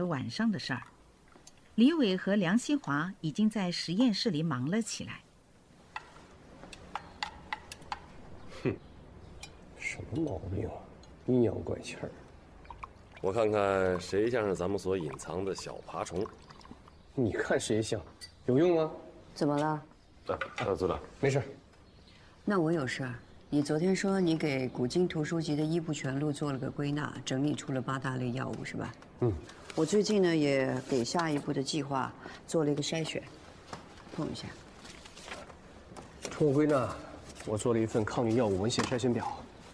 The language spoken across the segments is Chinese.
晚上的事儿。李伟和梁希华已经在实验室里忙了起来。 哼，什么毛病啊？阴阳怪气儿。 我看看谁像是咱们所隐藏的小爬虫。 你看谁像？有用吗？ 怎么了？ 组长， 没事。 那我有事儿。你昨天说你给古今图书集的医部全录做了个归纳，整理出了8大类药物，是吧？嗯。我最近呢也给下一步的计划做了一个筛选，碰一下。 通过归纳，我做了一份抗疟药物文献筛选表。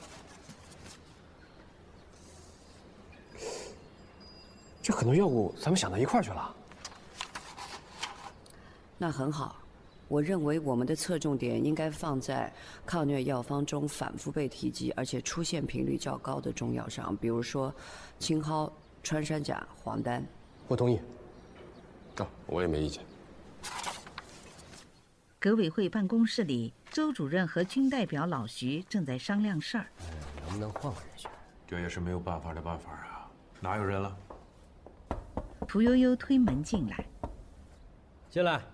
这很多药物咱们想到一块儿去了。 那很好。我认为我们的侧重点应该放在抗疟药方中反复被提及，而且出现频率较高的中药上，比如说青蒿、穿山甲、黄丹。 我同意。 我也没意见。 革委会办公室里，周主任和军代表老徐正在商量事儿。 能不能换个人选？ 这也是没有办法的办法啊！哪有人了？ 屠呦呦推门进来， 进来。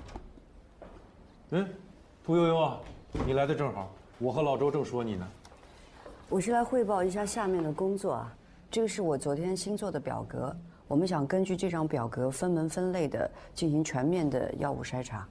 屠呦呦啊，你来的正好，我和老周正说你呢。 我是来汇报一下下面的工作啊。这个是我昨天新做的表格，我们想根据这张表格分门分类的进行全面的药物筛查。